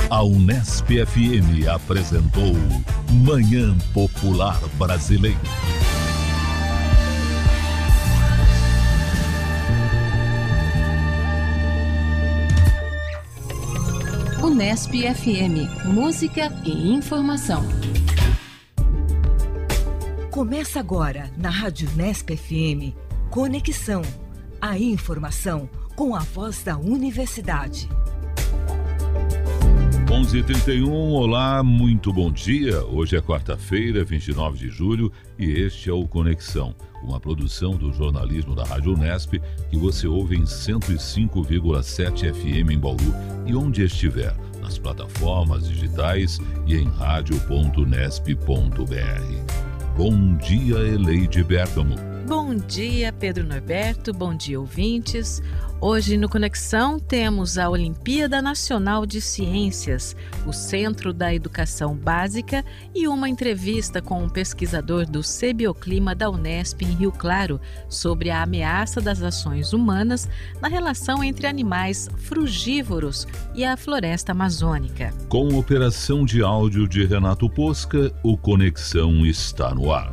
A Unesp FM apresentou Manhã Popular Brasileira. Unesp FM, música e informação. Começa agora na Rádio Unesp FM, Conexão, a informação com a voz da universidade. 11h31, olá, muito bom dia. Hoje é quarta-feira, 29 de julho, e este é o Conexão, uma produção do jornalismo da Rádio Unesp que você ouve em 105,7 FM em Bauru e onde estiver, nas plataformas digitais e em radio.unesp.br. Bom dia, Eleide Bergamo. Bom dia, Pedro Norberto, bom dia, ouvintes. Hoje no Conexão temos a Olimpíada Nacional de Ciências, o Centro da Educação Básica e uma entrevista com um pesquisador do CBioclima da Unesp em Rio Claro sobre a ameaça das ações humanas na relação entre animais frugívoros e a floresta amazônica. Com operação de áudio de Renato Posca, o Conexão está no ar.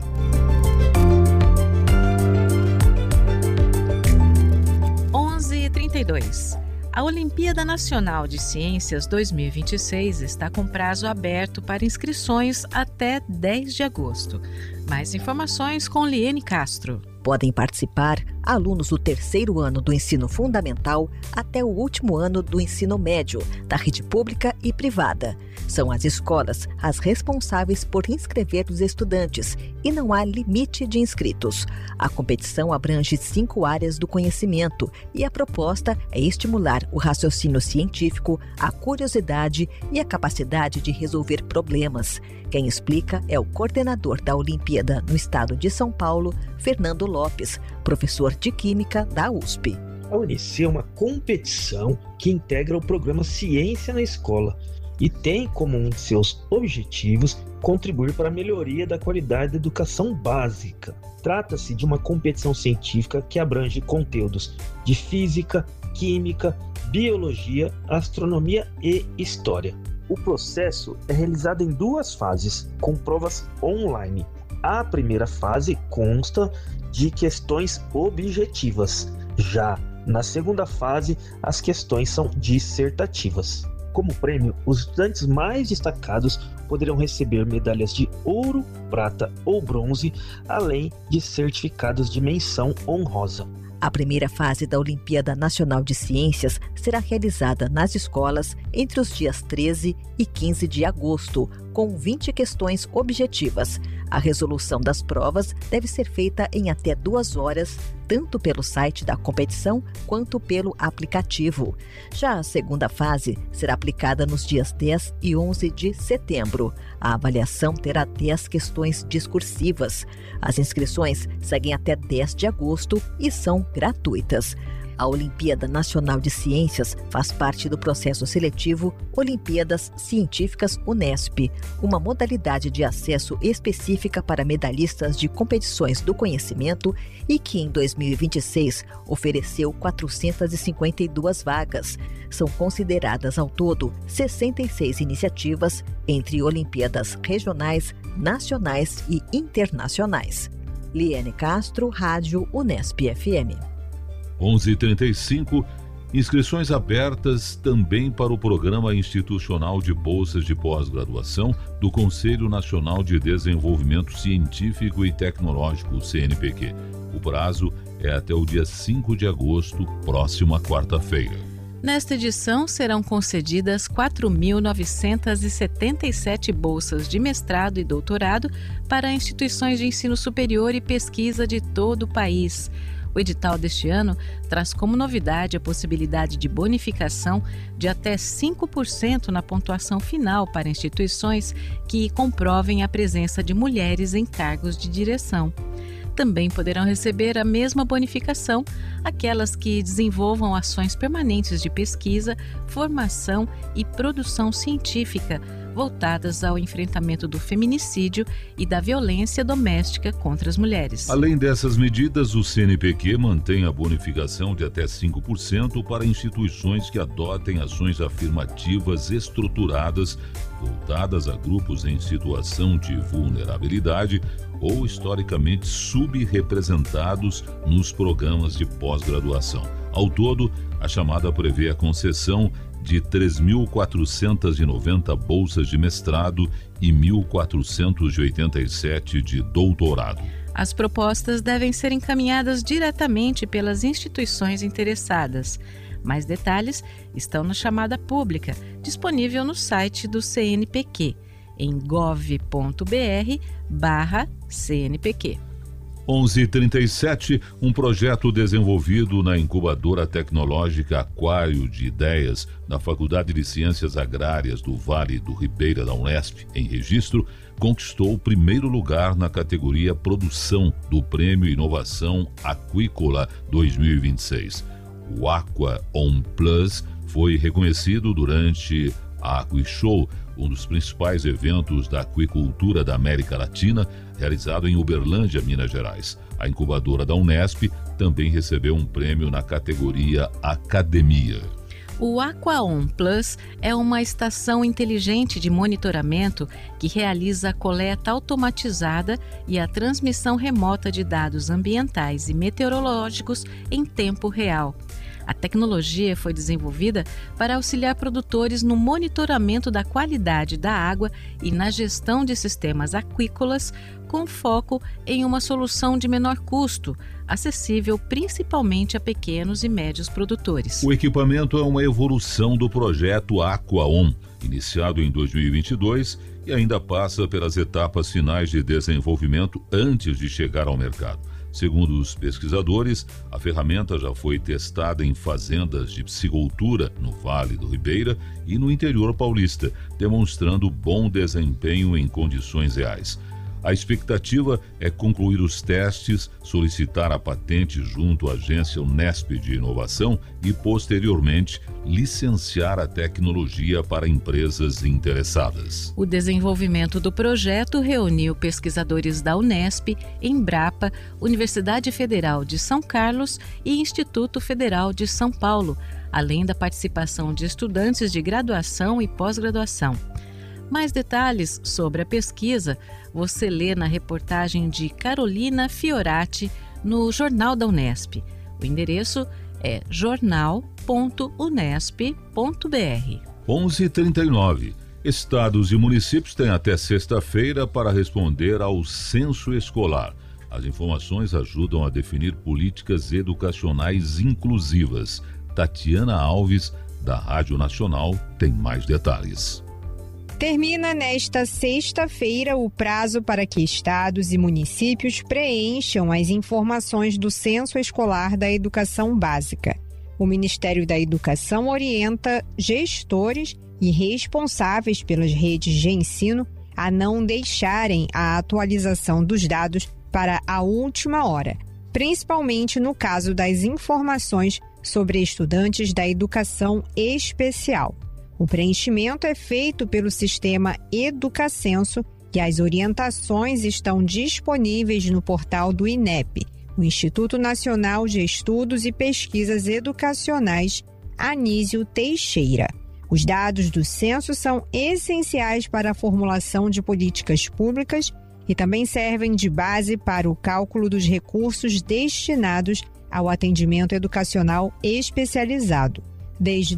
A Olimpíada Nacional de Ciências 2026 está com prazo aberto para inscrições até 10 de agosto. Mais informações com Liene Castro. Podem participar alunos do terceiro ano do ensino fundamental até o último ano do ensino médio, da rede pública e privada. São as escolas as responsáveis por inscrever os estudantes e não há limite de inscritos. A competição abrange 5 áreas do conhecimento e a proposta é estimular o raciocínio científico, a curiosidade e a capacidade de resolver problemas. Quem explica é o coordenador da Olimpíada no estado de São Paulo, Fernando Lopes, professor de Química da USP. A UNIC é uma competição que integra o programa Ciência na Escola e tem como um de seus objetivos contribuir para a melhoria da qualidade da educação básica. Trata-se de uma competição científica que abrange conteúdos de física, química, biologia, astronomia e história. O processo é realizado em 2 fases, com provas online. A primeira fase consta de questões objetivas. Já na segunda fase, as questões são dissertativas. Como prêmio, os estudantes mais destacados poderão receber medalhas de ouro, prata ou bronze, além de certificados de menção honrosa. A primeira fase da Olimpíada Nacional de Ciências será realizada nas escolas entre os dias 13 e 15 de agosto, com 20 questões objetivas. A resolução das provas deve ser feita em até 2 horas, tanto pelo site da competição quanto pelo aplicativo. Já a segunda fase será aplicada nos dias 10 e 11 de setembro. A avaliação terá 10 questões discursivas. As inscrições seguem até 10 de agosto e são gratuitas. A Olimpíada Nacional de Ciências faz parte do processo seletivo Olimpíadas Científicas Unesp, uma modalidade de acesso específica para medalhistas de competições do conhecimento e que em 2026 ofereceu 452 vagas. São consideradas ao todo 66 iniciativas entre Olimpíadas regionais, nacionais e internacionais. Liene Castro, Rádio Unesp FM. 11h35, inscrições abertas também para o Programa Institucional de Bolsas de Pós-Graduação do Conselho Nacional de Desenvolvimento Científico e Tecnológico, CNPq. O prazo é até o dia 5 de agosto, próxima quarta-feira. Nesta edição serão concedidas 4.977 bolsas de mestrado e doutorado para instituições de ensino superior e pesquisa de todo o país. O edital deste ano traz como novidade a possibilidade de bonificação de até 5% na pontuação final para instituições que comprovem a presença de mulheres em cargos de direção. Também poderão receber a mesma bonificação aquelas que desenvolvam ações permanentes de pesquisa, formação e produção científica, voltadas ao enfrentamento do feminicídio e da violência doméstica contra as mulheres. Além dessas medidas, o CNPq mantém a bonificação de até 5% para instituições que adotem ações afirmativas estruturadas voltadas a grupos em situação de vulnerabilidade ou historicamente subrepresentados nos programas de pós-graduação. Ao todo, a chamada prevê a concessão de 3.490 bolsas de mestrado e 1.487 de doutorado. As propostas devem ser encaminhadas diretamente pelas instituições interessadas. Mais detalhes estão na chamada pública, disponível no site do CNPq, em gov.br/CNPq. 11h37, um projeto desenvolvido na incubadora tecnológica Aquário de Ideias, na Faculdade de Ciências Agrárias do Vale do Ribeira da Unesp, em Registro, conquistou o primeiro lugar na categoria Produção do Prêmio Inovação Aquícola 2026. O Aqua On Plus foi reconhecido durante a AquiShow, um dos principais eventos da aquicultura da América Latina, realizado em Uberlândia, Minas Gerais. A incubadora da Unesp também recebeu um prêmio na categoria Academia. O AquaOn Plus é uma estação inteligente de monitoramento que realiza a coleta automatizada e a transmissão remota de dados ambientais e meteorológicos em tempo real. A tecnologia foi desenvolvida para auxiliar produtores no monitoramento da qualidade da água e na gestão de sistemas aquícolas, com foco em uma solução de menor custo, acessível principalmente a pequenos e médios produtores. O equipamento é uma evolução do projeto AquaOn, iniciado em 2022 e ainda passa pelas etapas finais de desenvolvimento antes de chegar ao mercado. Segundo os pesquisadores, a ferramenta já foi testada em fazendas de piscicultura no Vale do Ribeira e no interior paulista, demonstrando bom desempenho em condições reais. A expectativa é concluir os testes, solicitar a patente junto à agência Unesp de Inovação e, posteriormente, licenciar a tecnologia para empresas interessadas. O desenvolvimento do projeto reuniu pesquisadores da Unesp, Embrapa, Universidade Federal de São Carlos e Instituto Federal de São Paulo, além da participação de estudantes de graduação e pós-graduação. Mais detalhes sobre a pesquisa você lê na reportagem de Carolina Fiorati no Jornal da Unesp. O endereço é jornal.unesp.br. 11h39. Estados e municípios têm até sexta-feira para responder ao censo escolar. As informações ajudam a definir políticas educacionais inclusivas. Tatiana Alves, da Rádio Nacional, tem mais detalhes. Termina nesta sexta-feira o prazo para que estados e municípios preencham as informações do Censo Escolar da Educação Básica. O Ministério da Educação orienta gestores e responsáveis pelas redes de ensino a não deixarem a atualização dos dados para a última hora, principalmente no caso das informações sobre estudantes da educação especial. O preenchimento é feito pelo sistema Educacenso e as orientações estão disponíveis no portal do INEP, o Instituto Nacional de Estudos e Pesquisas Educacionais, Anísio Teixeira. Os dados do censo são essenciais para a formulação de políticas públicas e também servem de base para o cálculo dos recursos destinados ao atendimento educacional especializado. Desde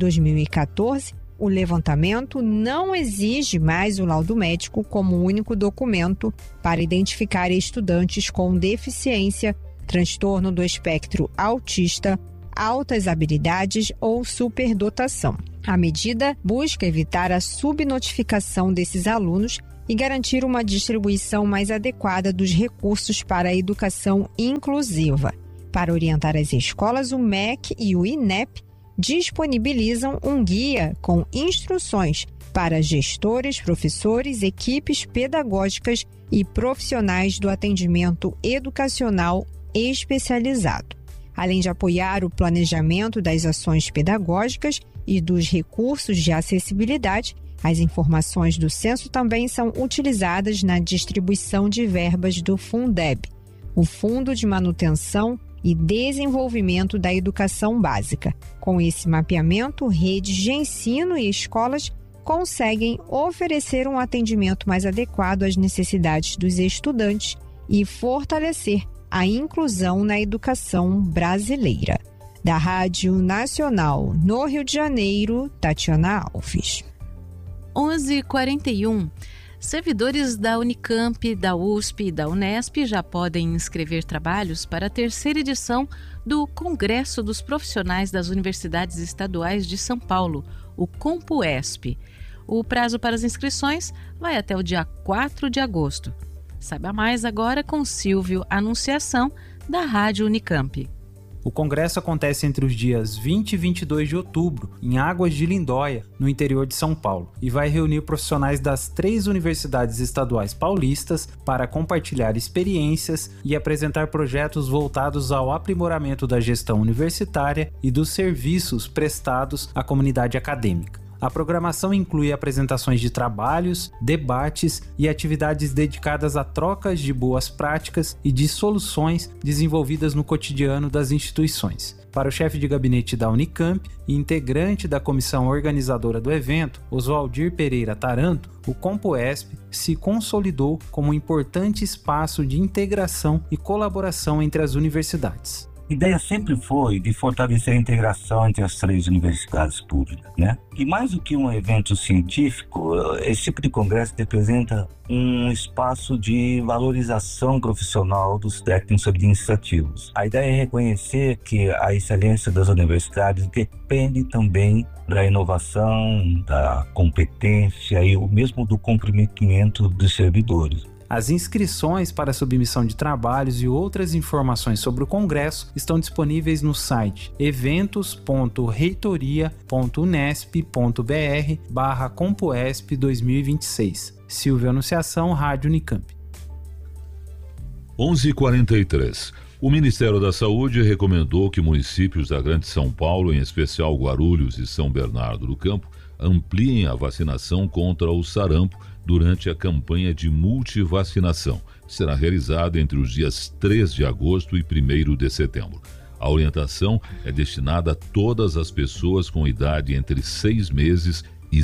2014, o levantamento não exige mais o laudo médico como único documento para identificar estudantes com deficiência, transtorno do espectro autista, altas habilidades ou superdotação. A medida busca evitar a subnotificação desses alunos e garantir uma distribuição mais adequada dos recursos para a educação inclusiva. Para orientar as escolas, o MEC e o INEP disponibilizam um guia com instruções para gestores, professores, equipes pedagógicas e profissionais do atendimento educacional especializado. Além de apoiar o planejamento das ações pedagógicas e dos recursos de acessibilidade, As informações do censo também são utilizadas na distribuição de verbas do Fundeb, o Fundo de Manutenção e Desenvolvimento da Educação Básica. Com esse mapeamento, redes de ensino e escolas conseguem oferecer um atendimento mais adequado às necessidades dos estudantes e fortalecer a inclusão na educação brasileira. Da Rádio Nacional no Rio de Janeiro, Tatiana Alves. 11h41. Servidores da Unicamp, da USP e da Unesp já podem inscrever trabalhos para a terceira edição do Congresso dos Profissionais das Universidades Estaduais de São Paulo, o CompuESP. O prazo para as inscrições vai até o dia 4 de agosto. Saiba mais agora com Silvio Anunciação, da Rádio Unicamp. O congresso acontece entre os dias 20 e 22 de outubro, em Águas de Lindóia, no interior de São Paulo, e vai reunir profissionais das 3 universidades estaduais paulistas para compartilhar experiências e apresentar projetos voltados ao aprimoramento da gestão universitária e dos serviços prestados à comunidade acadêmica. A programação inclui apresentações de trabalhos, debates e atividades dedicadas a trocas de boas práticas e de soluções desenvolvidas no cotidiano das instituições. Para o chefe de gabinete da Unicamp e integrante da comissão organizadora do evento, Oswaldir Pereira Taranto, o CompuESP se consolidou como um importante espaço de integração e colaboração entre as universidades. A ideia sempre foi de fortalecer a integração entre as 3 universidades públicas, né? E mais do que um evento científico, esse tipo de congresso representa um espaço de valorização profissional dos técnicos administrativos. A ideia é reconhecer que a excelência das universidades depende também da inovação, da competência e o mesmo do comprometimento dos servidores. As inscrições para a submissão de trabalhos e outras informações sobre o Congresso estão disponíveis no site eventos.reitoria.unesp.br/CompuESP 2026. Silvio Anunciação, Rádio Unicamp. 11h43. O Ministério da Saúde recomendou que municípios da Grande São Paulo, em especial Guarulhos e São Bernardo do Campo, ampliem a vacinação contra o sarampo durante a campanha de multivacinação, que será realizada entre os dias 3 de agosto e 1º de setembro. A orientação é destinada a todas as pessoas com idade entre 6 meses e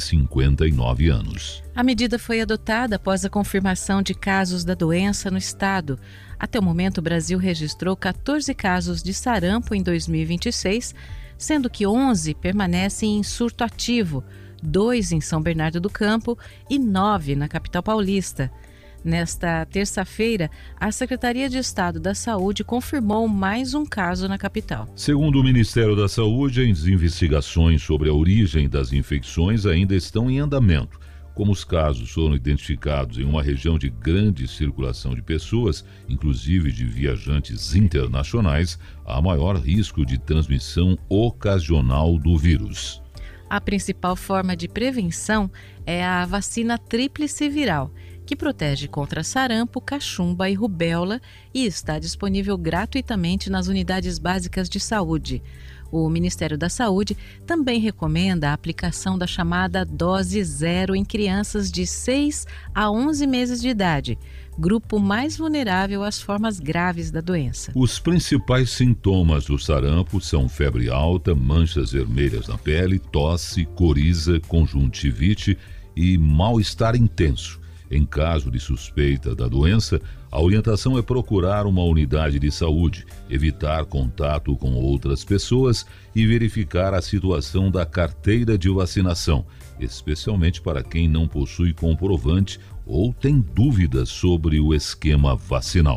59 anos. A medida foi adotada após a confirmação de casos da doença no estado. Até o momento, o Brasil registrou 14 casos de sarampo em 2026, sendo que 11 permanecem em surto ativo, 2 em São Bernardo do Campo e 9 na capital paulista. Nesta terça-feira, a Secretaria de Estado da Saúde confirmou mais um caso na capital. Segundo o Ministério da Saúde, as investigações sobre a origem das infecções ainda estão em andamento. Como os casos foram identificados em uma região de grande circulação de pessoas, inclusive de viajantes internacionais, há maior risco de transmissão ocasional do vírus. A principal forma de prevenção é a vacina tríplice viral, que protege contra sarampo, cachumba e rubéola e está disponível gratuitamente nas unidades básicas de saúde. O Ministério da Saúde também recomenda a aplicação da chamada dose zero em crianças de 6 a 11 meses de idade, grupo mais vulnerável às formas graves da doença. Os principais sintomas do sarampo são febre alta, manchas vermelhas na pele, tosse, coriza, conjuntivite e mal-estar intenso. Em caso de suspeita da doença, a orientação é procurar uma unidade de saúde, evitar contato com outras pessoas e verificar a situação da carteira de vacinação, especialmente para quem não possui comprovante ou tem dúvidas sobre o esquema vacinal.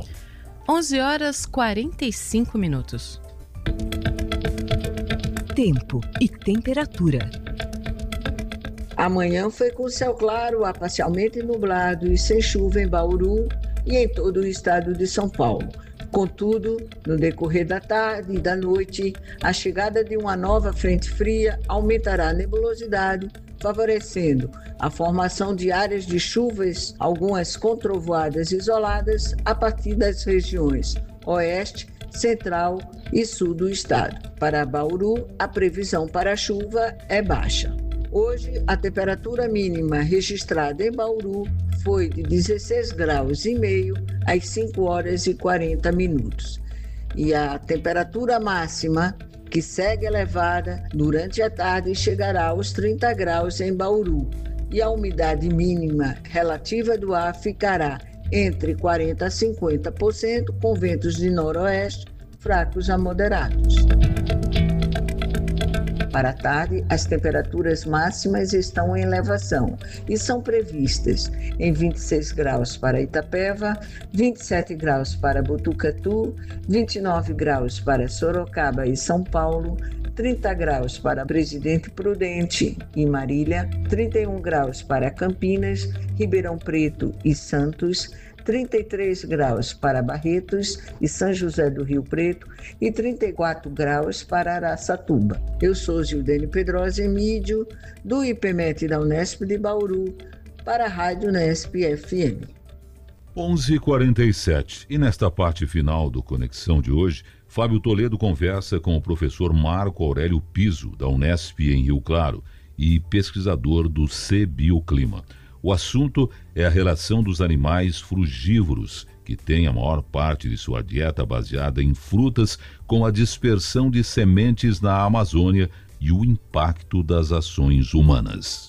11h45. Tempo e temperatura. Amanhã foi com céu claro a parcialmente nublado e sem chuva em Bauru e em todo o estado de São Paulo. Contudo, no decorrer da tarde e da noite, a chegada de uma nova frente fria aumentará a nebulosidade, favorecendo a formação de áreas de chuvas, algumas com trovoadas isoladas a partir das regiões oeste, central e sul do estado. Para Bauru, a previsão para a chuva é baixa. Hoje, a temperatura mínima registrada em Bauru foi de 16 graus e meio às 5 horas e 40 minutos. E a temperatura máxima, que segue elevada durante a tarde, chegará aos 30 graus em Bauru. E a umidade mínima relativa do ar ficará entre 40% a 50%, com ventos de noroeste fracos a moderados. Para a tarde, as temperaturas máximas estão em elevação e são previstas em 26 graus para Itapeva, 27 graus para Botucatu, 29 graus para Sorocaba e São Paulo, 30 graus para Presidente Prudente e Marília, 31 graus para Campinas, Ribeirão Preto e Santos, 33 graus para Barretos e São José do Rio Preto e 34 graus para Araçatuba. Eu sou Gildene Pedrosa Emídio, do IPMET da Unesp de Bauru, para a Rádio Unesp FM. 11h47. E nesta parte final do Conexão de hoje, Fábio Toledo conversa com o professor Marco Aurélio Piso, da Unesp em Rio Claro, e pesquisador do CBioclima. O assunto é a relação dos animais frugívoros, que têm a maior parte de sua dieta baseada em frutas, com a dispersão de sementes na Amazônia e o impacto das ações humanas.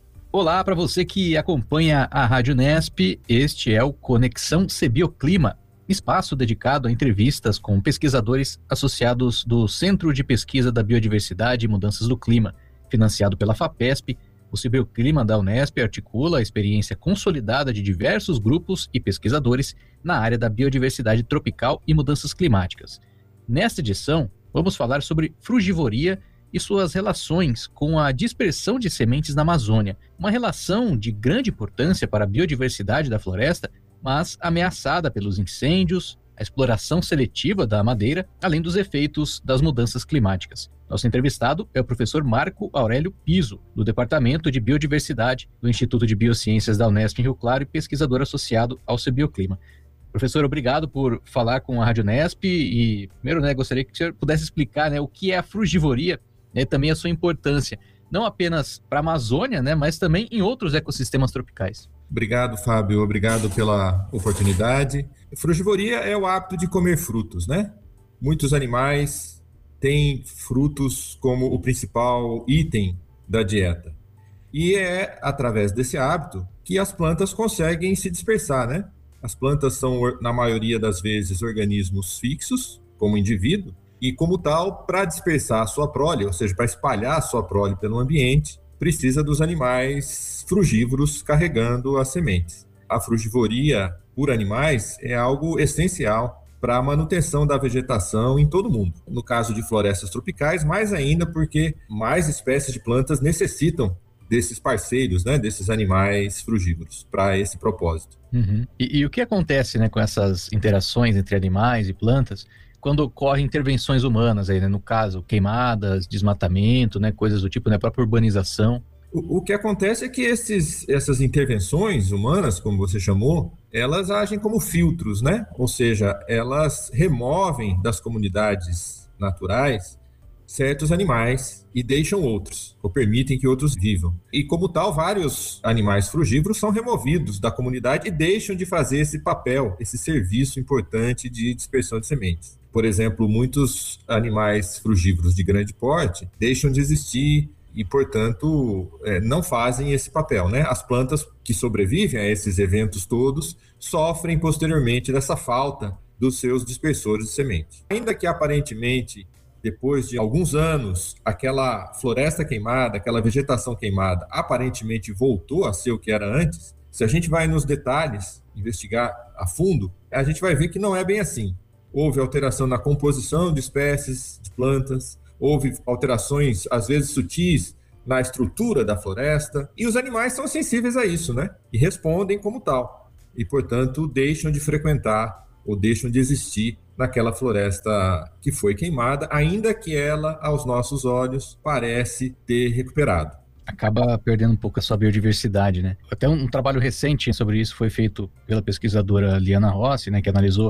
Olá para você que acompanha a Rádio Unesp, este é o Conexão CBioclima, espaço dedicado a entrevistas com pesquisadores associados do Centro de Pesquisa da Biodiversidade e Mudanças do Clima, financiado pela FAPESP. O CBioclima da Unesp articula a experiência consolidada de diversos grupos e pesquisadores na área da biodiversidade tropical e mudanças climáticas. Nesta edição, vamos falar sobre frugivoria e suas relações com a dispersão de sementes na Amazônia, uma relação de grande importância para a biodiversidade da floresta, mas ameaçada pelos incêndios, a exploração seletiva da madeira, além dos efeitos das mudanças climáticas. Nosso entrevistado é o professor Marco Aurélio Piso, do Departamento de Biodiversidade do Instituto de Biociências da Unesp em Rio Claro e pesquisador associado ao CBioclima. Professor, obrigado por falar com a Rádio Unesp e, primeiro, gostaria que o senhor pudesse explicar o que é a frugivoria, também a sua importância, não apenas para a Amazônia, mas também em outros ecossistemas tropicais. Obrigado, Fábio. Obrigado pela oportunidade. Frugivoria é o hábito de comer frutos, Muitos animais têm frutos como o principal item da dieta. E é através desse hábito que as plantas conseguem se dispersar, As plantas são, na maioria das vezes, organismos fixos, como indivíduo, e como tal, para dispersar a sua prole, ou seja, para espalhar a sua prole pelo ambiente, precisa dos animais frugívoros carregando as sementes. A frugivoria por animais é algo essencial para a manutenção da vegetação em todo o mundo. No caso de florestas tropicais, mais ainda porque mais espécies de plantas necessitam desses parceiros, desses animais frugívoros, para esse propósito. Uhum. E o que acontece com essas interações entre animais e plantas quando ocorrem intervenções humanas, no caso, queimadas, desmatamento, coisas do tipo, a própria urbanização? O que acontece é que essas intervenções humanas, como você chamou, elas agem como filtros, Ou seja, elas removem das comunidades naturais certos animais e deixam outros, ou permitem que outros vivam. E como tal, vários animais frugívoros são removidos da comunidade e deixam de fazer esse papel, esse serviço importante de dispersão de sementes. Por exemplo, muitos animais frugívoros de grande porte deixam de existir e, portanto, não fazem esse papel, As plantas que sobrevivem a esses eventos todos sofrem posteriormente dessa falta dos seus dispersores de semente. Ainda que aparentemente, depois de alguns anos, aquela floresta queimada, aquela vegetação queimada, aparentemente voltou a ser o que era antes, se a gente vai nos detalhes, investigar a fundo, a gente vai ver que não é bem assim. Houve alteração na composição de espécies de plantas, houve alterações, às vezes sutis, na estrutura da floresta, e os animais são sensíveis a isso, E respondem como tal, e, portanto, deixam de frequentar ou deixam de existir naquela floresta que foi queimada, ainda que ela, aos nossos olhos, parece ter recuperado. Acaba perdendo um pouco a sua biodiversidade, Até um trabalho recente sobre isso foi feito pela pesquisadora Liana Rossi, que analisou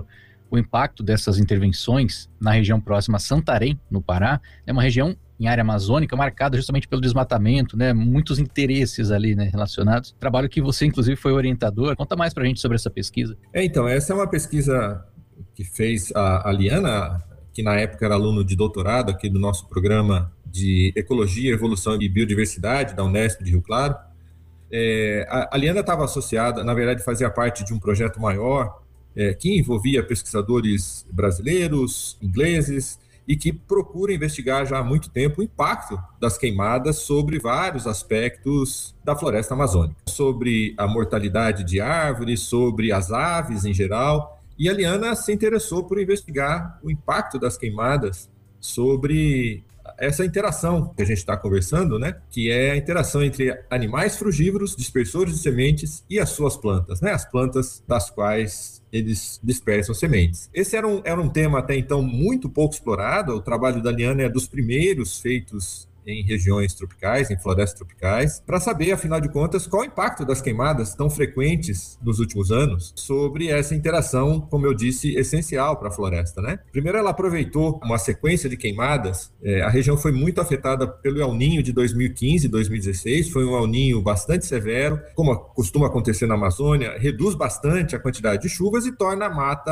o impacto dessas intervenções na região próxima a Santarém, no Pará. É uma região em área amazônica marcada justamente pelo desmatamento, né? Muitos interesses ali, né, relacionados. Trabalho que você, inclusive, foi orientador. Conta mais pra gente sobre essa pesquisa. Então, essa é uma pesquisa que fez a Liana, que na época era aluno de doutorado aqui do nosso programa de Ecologia, Evolução e Biodiversidade da Unesp de Rio Claro. A Liana estava associada, na verdade fazia parte de um projeto maior que envolvia pesquisadores brasileiros, ingleses, e que procura investigar já há muito tempo o impacto das queimadas sobre vários aspectos da floresta amazônica, sobre a mortalidade de árvores, sobre as aves em geral. E a Liana se interessou por investigar o impacto das queimadas sobre essa interação que a gente está conversando, né? Que é a interação entre animais frugívoros, dispersores de sementes e as suas plantas, né? As plantas das quais eles dispersam sementes. Esse era um tema até então muito pouco explorado. O trabalho da Liana é dos primeiros feitos em regiões tropicais, em florestas tropicais, para saber, afinal de contas, qual o impacto das queimadas tão frequentes nos últimos anos sobre essa interação, como eu disse, essencial para a floresta, né? Primeiro, ela aproveitou uma sequência de queimadas. A região foi muito afetada pelo El Niño de 2015 e 2016, foi um El Niño bastante severo, como costuma acontecer na Amazônia, reduz bastante a quantidade de chuvas e torna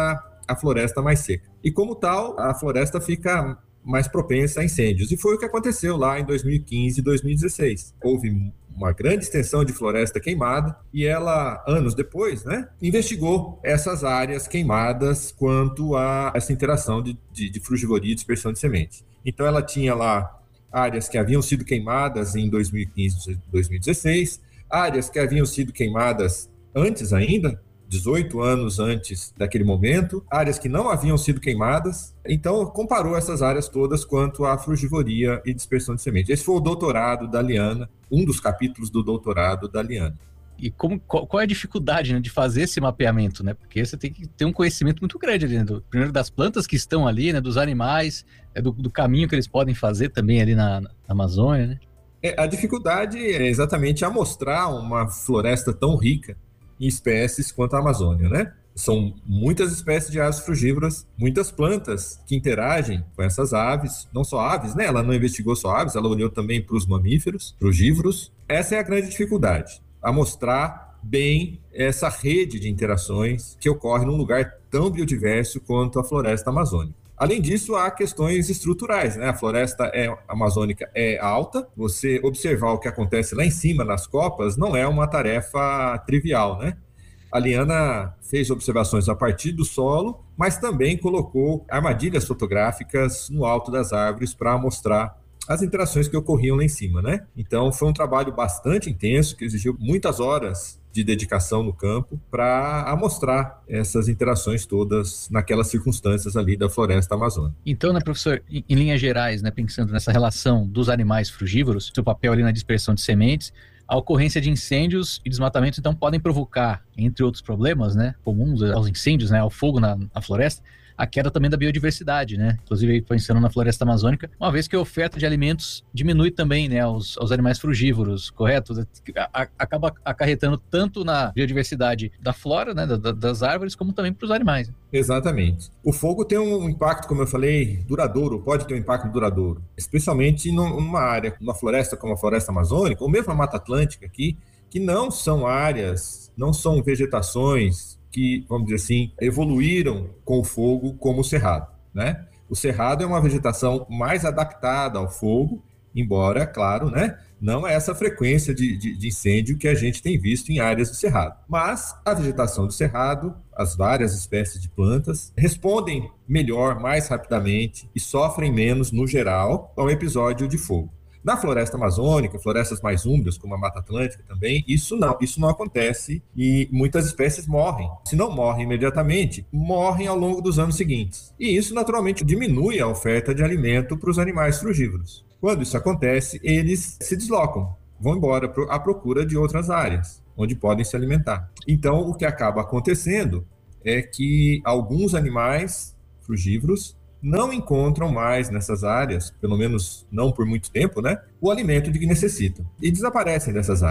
a floresta mais seca. E como tal, a floresta fica mais propensa a incêndios. E foi o que aconteceu lá em 2015 e 2016. Houve uma grande extensão de floresta queimada e ela, anos depois, né, investigou essas áreas queimadas quanto a essa interação de frugivoria e dispersão de sementes. Então ela tinha lá áreas que haviam sido queimadas em 2015 e 2016, áreas que haviam sido queimadas antes ainda, 18 anos antes daquele momento, áreas que não haviam sido queimadas. Então, comparou essas áreas todas quanto à frugivoria e dispersão de sementes. Esse foi o doutorado da Liana, um dos capítulos do doutorado da Liana. E qual é a dificuldade, né, de fazer esse mapeamento, né? Porque você tem que ter um conhecimento muito grande ali, né? Primeiro das plantas que estão ali, né? Dos animais, do caminho que eles podem fazer também ali na Amazônia, né? A dificuldade é exatamente amostrar uma floresta tão rica em espécies quanto a Amazônia, né? São muitas espécies de aves frugívoras, muitas plantas que interagem com essas aves, não só aves, né? Ela não investigou só aves, ela olhou também para os mamíferos, frugívoros. Essa é a grande dificuldade, a mostrar bem essa rede de interações que ocorre num lugar tão biodiverso quanto a floresta amazônica. Além disso, há questões estruturais, né? A floresta amazônica é alta, você observar o que acontece lá em cima, nas copas, não é uma tarefa trivial, né? A Liana fez observações a partir do solo, mas também colocou armadilhas fotográficas no alto das árvores para mostrar as interações que ocorriam lá em cima, né? Então, foi um trabalho bastante intenso, que exigiu muitas horas de dedicação no campo para amostrar essas interações todas naquelas circunstâncias ali da floresta amazônica. Então, né, professor, em linhas gerais, né, pensando nessa relação dos animais frugívoros, seu papel ali na dispersão de sementes, a ocorrência de incêndios e desmatamentos, então, podem provocar, entre outros problemas, né, comuns aos incêndios, né, ao fogo na floresta, a queda também da biodiversidade, né? Inclusive pensando na floresta amazônica, uma vez que a oferta de alimentos diminui também, né, aos animais frugívoros, correto? Acaba acarretando tanto na biodiversidade da flora, né, das árvores, como também para os animais. Exatamente. O fogo tem um impacto, como eu falei, duradouro, pode ter um impacto duradouro, especialmente numa área, numa floresta como a floresta amazônica, ou mesmo a Mata Atlântica aqui, que não são áreas, não são vegetações que, vamos dizer assim, evoluíram com o fogo como o cerrado, né? O cerrado é uma vegetação mais adaptada ao fogo, embora, claro, né, não é essa frequência de incêndio que a gente tem visto em áreas do cerrado. Mas a vegetação do cerrado, as várias espécies de plantas, respondem melhor, mais rapidamente e sofrem menos, no geral, ao episódio de fogo. Na floresta amazônica, florestas mais úmidas, como a Mata Atlântica também, isso não acontece e muitas espécies morrem. Se não morrem imediatamente, morrem ao longo dos anos seguintes. E isso, naturalmente, diminui a oferta de alimento para os animais frugívoros. Quando isso acontece, eles se deslocam, vão embora à procura de outras áreas, onde podem se alimentar. Então, o que acaba acontecendo é que alguns animais frugívoros não encontram mais nessas áreas, pelo menos não por muito tempo, né, o alimento de que necessitam, e desaparecem dessas áreas.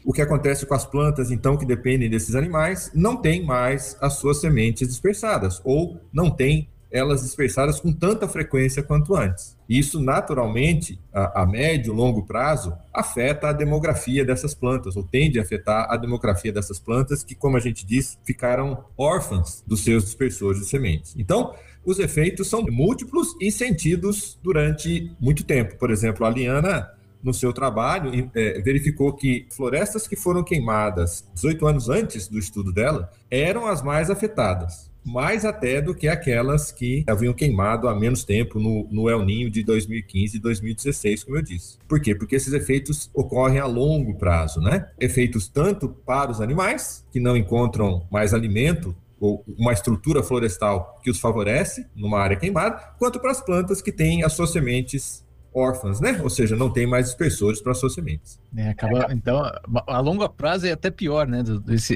O que acontece com as plantas, então, que dependem desses animais, não tem mais as suas sementes dispersadas, ou não tem elas dispersadas com tanta frequência quanto antes. Isso, naturalmente, a médio e longo prazo, afeta a demografia dessas plantas, ou tende a afetar a demografia dessas plantas que, como a gente disse, ficaram órfãs dos seus dispersores de sementes. Então, os efeitos são múltiplos e sentidos durante muito tempo. Por exemplo, a Liana, no seu trabalho, verificou que florestas que foram queimadas 18 anos antes do estudo dela eram as mais afetadas, mais até do que aquelas que haviam queimado há menos tempo no El Niño de 2015 e 2016, como eu disse. Por quê? Porque esses efeitos ocorrem a longo prazo, né? Efeitos tanto para os animais, que não encontram mais alimento, ou uma estrutura florestal que os favorece numa área queimada, quanto para as plantas que têm as suas sementes órfãs, né? Ou seja, não tem mais dispersores para suas sementes. Então, a longo prazo é até pior, né,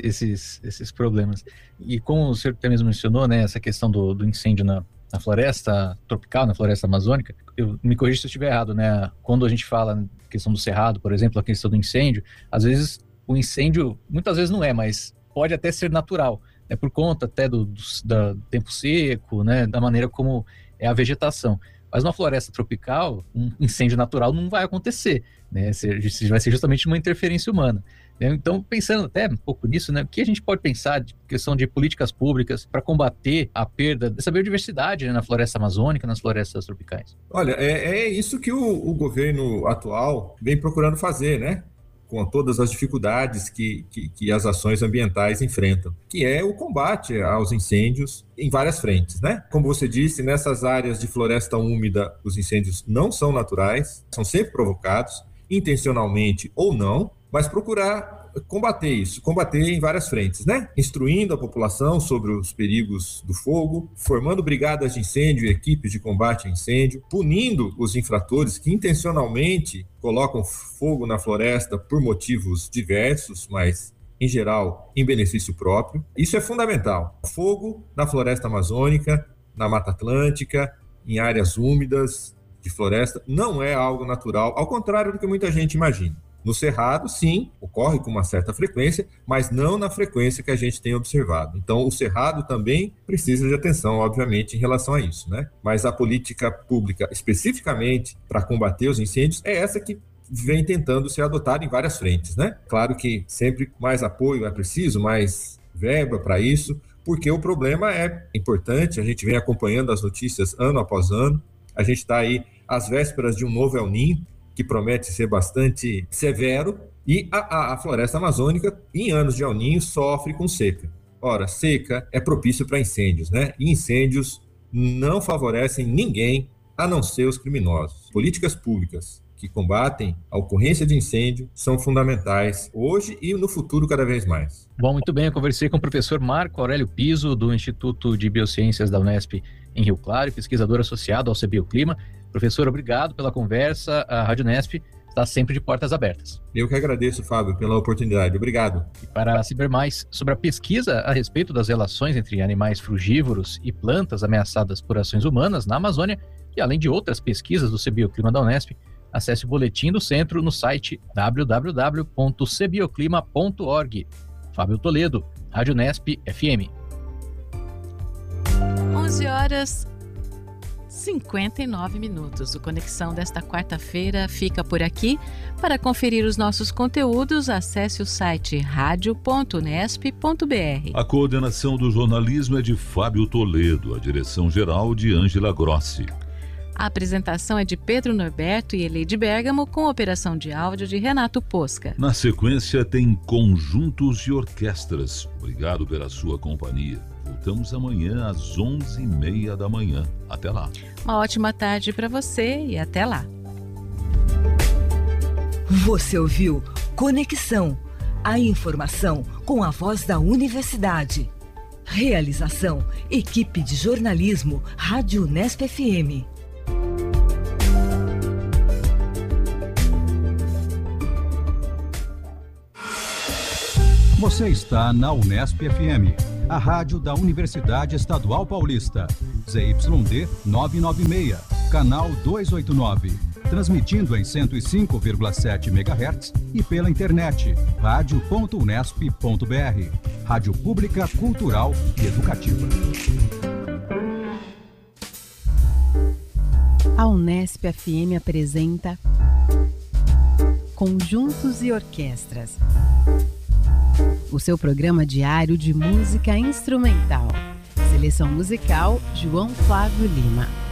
esses problemas. E como o senhor até mesmo mencionou, né, essa questão do incêndio na floresta tropical, na floresta amazônica, eu me corrija se eu estiver errado, né? Quando a gente fala na questão do cerrado, por exemplo, a questão do incêndio, às vezes o incêndio, muitas vezes não é, mas pode até ser natural, né, por conta até do tempo seco, né, da maneira como é a vegetação. Mas numa floresta tropical, um incêndio natural não vai acontecer, né? Vai ser justamente uma interferência humana. Né? Então, pensando até um pouco nisso, né? O que a gente pode pensar de questão de políticas públicas para combater a perda dessa biodiversidade, né, na floresta amazônica, nas florestas tropicais? Olha, é isso que o governo atual vem procurando fazer, né? Com todas as dificuldades que as ações ambientais enfrentam, que é o combate aos incêndios em várias frentes, né? Como você disse, nessas áreas de floresta úmida, os incêndios não são naturais, são sempre provocados, intencionalmente ou não, mas procurar combater isso, combater em várias frentes, né? Instruindo a população sobre os perigos do fogo, formando brigadas de incêndio e equipes de combate a incêndio, punindo os infratores que intencionalmente colocam fogo na floresta por motivos diversos, mas em geral em benefício próprio. Isso é fundamental. Fogo na floresta amazônica, na Mata Atlântica, em áreas úmidas de floresta, não é algo natural, ao contrário do que muita gente imagina. No Cerrado, sim, ocorre com uma certa frequência, mas não na frequência que a gente tem observado. Então, o Cerrado também precisa de atenção, obviamente, em relação a isso, né? Mas a política pública, especificamente para combater os incêndios, é essa que vem tentando ser adotada em várias frentes, né? Claro que sempre mais apoio é preciso, mais verba para isso, porque o problema é importante, a gente vem acompanhando as notícias ano após ano, a gente está aí às vésperas de um novo El Niño, que promete ser bastante severo, e a floresta amazônica, em anos de El Niño, sofre com seca. Ora, seca é propício para incêndios, né? E incêndios não favorecem ninguém, a não ser os criminosos. Políticas públicas que combatem a ocorrência de incêndio são fundamentais hoje e no futuro cada vez mais. Bom, muito bem, eu conversei com o professor Marco Aurélio Piso, do Instituto de Biociências da Unesp em Rio Claro, pesquisador associado ao CBioClima. Professor, obrigado pela conversa. A Rádio Unesp está sempre de portas abertas. Eu que agradeço, Fábio, pela oportunidade. Obrigado. E para saber mais sobre a pesquisa a respeito das relações entre animais frugívoros e plantas ameaçadas por ações humanas na Amazônia, e além de outras pesquisas do CBioClima da Unesp, acesse o boletim do centro no site www.cbioclima.org. Fábio Toledo, Rádio Unesp FM. 11h59. O Conexão desta quarta-feira fica por aqui. Para conferir os nossos conteúdos, acesse o site radio.unesp.br. A coordenação do jornalismo é de Fábio Toledo, a direção geral de Ângela Grossi. A apresentação é de Pedro Norberto e Eleide Bergamo, com operação de áudio de Renato Posca. Na sequência tem Conjuntos e Orquestras. Obrigado pela sua companhia. Voltamos amanhã às 11h30 da manhã. Até lá. Uma ótima tarde para você e até lá. Você ouviu Conexão, a informação com a voz da universidade. Realização, equipe de jornalismo, Rádio Unesp FM. Você está na Unesp FM, a rádio da Universidade Estadual Paulista. ZYD 996, canal 289. transmitindo em 105,7 MHz e pela internet radio.unesp.br. Rádio Pública, Cultural e Educativa. A Unesp FM apresenta Conjuntos e Orquestras, o seu programa diário de música instrumental. Seleção musical, João Flávio Lima.